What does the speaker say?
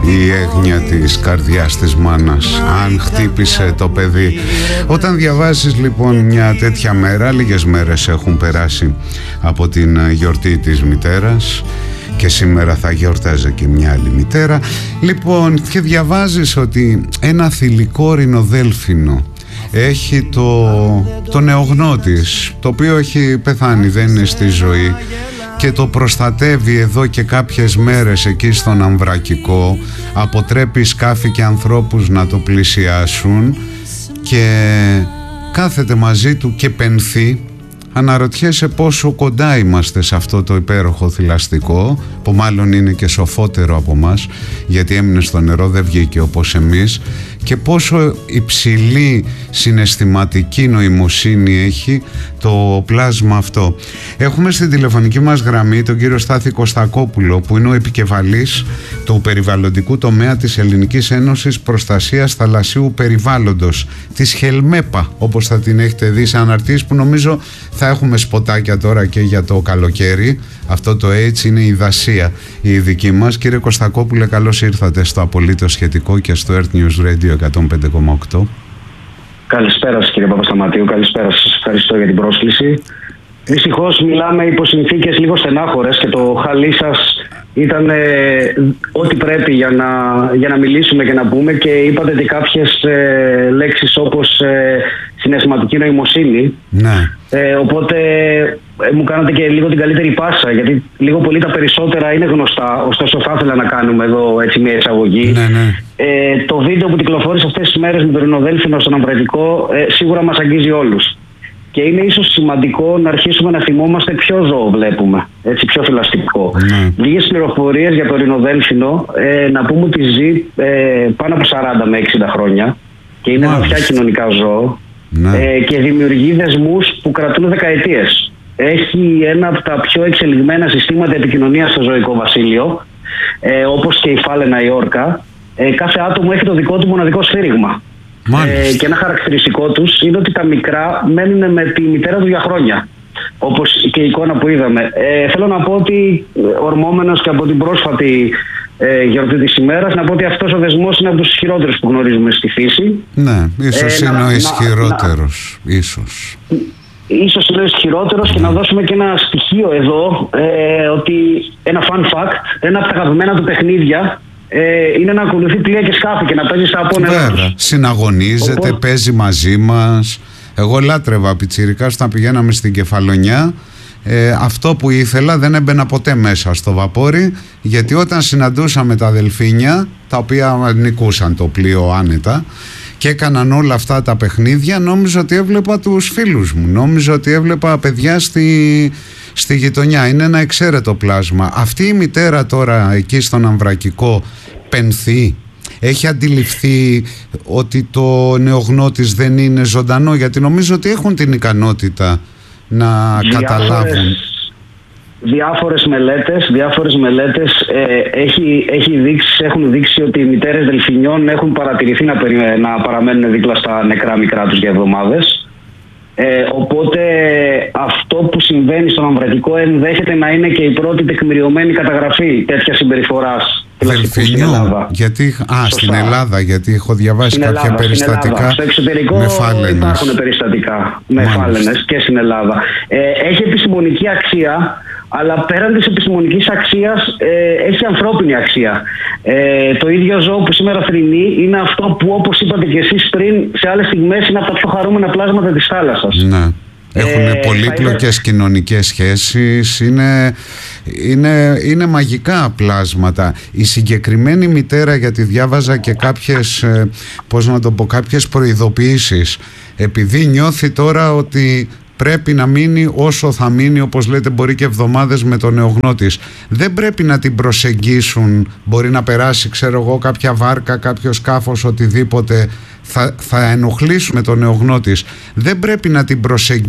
η έγνοια της καρδιάς της μάνας, αν χτύπησε το παιδί. Όταν διαβάζεις λοιπόν μια τέτοια μέρα, λίγες μέρες έχουν περάσει από την γιορτή της μητέρας και σήμερα θα γιορτάζει και μια άλλη μητέρα, λοιπόν, και διαβάζεις ότι ένα θηλυκό ρινοδέλφινο έχει το νεογνώ της, το οποίο έχει πεθάνει, δεν είναι στη ζωή, και το προστατεύει εδώ και κάποιες μέρες εκεί στον Αμβρακικό, αποτρέπει σκάφη και ανθρώπους να το πλησιάσουν και κάθεται μαζί του και πενθεί. Αναρωτιέσαι πόσο κοντά είμαστε σε αυτό το υπέροχο θηλαστικό, που μάλλον είναι και σοφότερο από μας, γιατί έμεινε στο νερό, δεν βγήκε όπως εμείς, και πόσο υψηλή συναισθηματική νοημοσύνη έχει το πλάσμα αυτό. Έχουμε στην τηλεφωνική μας γραμμή τον κύριο Στάθη Κωστακόπουλο, που είναι ο επικεφαλής του περιβαλλοντικού τομέα της Ελληνικής Ένωσης Προστασίας Θαλασσίου Περιβάλλοντος, της Χελμέπα, όπως θα την έχετε δει σε αναρτήσεις που νομίζω θα έχουμε σποτάκια τώρα και για το καλοκαίρι. Αυτό το H είναι η δασία η δική μας. Κύριε Κωστακόπουλε, καλώς ήρθατε στο Απολύτως Σχετικό και στο Earth News Radio 105,8. Καλησπέρα σας, κύριε Παπασταματίου, καλησπέρα σας, ευχαριστώ για την πρόσκληση. Δυστυχώς μιλάμε υπό συνθήκες λίγο στενάχωρες και το χαλί σας ήταν ό,τι πρέπει για να μιλήσουμε και να πούμε, και είπατε και κάποιες λέξεις όπως συναισθηματική νοημοσύνη. Ναι. Οπότε μου κάνατε και λίγο την καλύτερη πάσα, γιατί λίγο πολύ τα περισσότερα είναι γνωστά, ωστόσο θα ήθελα να κάνουμε εδώ έτσι μια εισαγωγή. Ναι, ναι. Το βίντεο που κυκλοφόρησε αυτές τις μέρες με το ρινοδέλφινο στον Αμβρακικό σίγουρα μας αγγίζει όλους. Και είναι ίσως σημαντικό να αρχίσουμε να θυμόμαστε ποιο ζώο βλέπουμε, έτσι, πιο θηλαστικό. Λίγες πληροφορίες για το ρινοδέλφινο, να πούμε ότι ζει πάνω από 40 με 60 χρόνια και είναι ένα πια κοινωνικά ζώο, και δημιουργεί δεσμούς που κρατούν δεκαετίες. Έχει ένα από τα πιο εξελιγμένα συστήματα επικοινωνίας στο ζωικό βασίλειο, όπως και η φάλαινα η όρκα. Κάθε άτομο έχει το δικό του μοναδικό σφύριγμα. Και ένα χαρακτηριστικό τους είναι ότι τα μικρά μένουν με τη μητέρα του για χρόνια, όπως και η εικόνα που είδαμε. Θέλω να πω ότι, ορμόμενος και από την πρόσφατη γιορτή της ημέρας, να πω ότι αυτός ο δεσμός είναι από τους ισχυρότερους που γνωρίζουμε στη φύση. Ναι, ίσως είναι ο ισχυρότερος, ίσως. Ίσως είναι ο ισχυρότερος, και να δώσουμε και ένα στοιχείο εδώ, ότι ένα fun fact, ένα από τα αγαπημένα του παιχνίδια είναι να ακολουθεί πλοία και σκάφη και να παίζει στα απόνερα. Βέβαια, συναγωνίζεται, παίζει μαζί μας. Εγώ λάτρευα πιτσιρικάς όταν πηγαίναμε στην Κεφαλονιά. Αυτό που ήθελα, δεν έμπαινα ποτέ μέσα στο βαπόρι, γιατί όταν συναντούσαμε τα δελφίνια, τα οποία νικούσαν το πλοίο άνετα και έκαναν όλα αυτά τα παιχνίδια, νόμιζα ότι έβλεπα τους φίλους μου, νόμιζα ότι έβλεπα παιδιά στη γειτονιά. Είναι ένα εξαίρετο πλάσμα. Αυτή η μητέρα τώρα εκεί στον Αμβρακικό πενθεί, έχει αντιληφθεί ότι το νεογνώ της δεν είναι ζωντανό, γιατί νομίζω ότι έχουν την ικανότητα να καταλάβουν. Διάφορες μελέτες έχουν δείξει ότι οι μητέρες δελφινιών έχουν παρατηρηθεί να παραμένουν δίπλα στα νεκρά μικρά τους για εβδομάδες. Οπότε αυτό που συμβαίνει στον Αμβρακικό ενδέχεται να είναι και η πρώτη τεκμηριωμένη καταγραφή τέτοια συμπεριφοράς δελφινιού. Γιατί, στην Ελλάδα, γιατί έχω διαβάσει κάποια περιστατικά. Στο εξωτερικό υπάρχουν περιστατικά με φάλαινες και στην Ελλάδα. Έχει επιστημονική αξία, αλλά πέραν της επιστημονικής αξίας έχει ανθρώπινη αξία. Το ίδιο ζώο που σήμερα θρηνεί είναι αυτό που, όπως είπατε και εσείς πριν, σε άλλες στιγμές είναι από τα πιο χαρούμενα πλάσματα της θάλασσας. Ναι. Έχουν πολύπλοκες κοινωνικές σχέσεις, είναι μαγικά πλάσματα. Η συγκεκριμένη μητέρα, γιατί διάβαζα και κάποιες, κάποιες προειδοποιήσεις, επειδή νιώθει τώρα ότι πρέπει να μείνει όσο θα μείνει, όπως λέτε, μπορεί και εβδομάδες με τον νεογνώ της. Δεν πρέπει να την προσεγγίσουν, μπορεί να περάσει, ξέρω εγώ, κάποια βάρκα, κάποιο σκάφος, οτιδήποτε, θα ενοχλήσουμε τον νεογνώ της. Δεν πρέπει να την προσεγγίσουν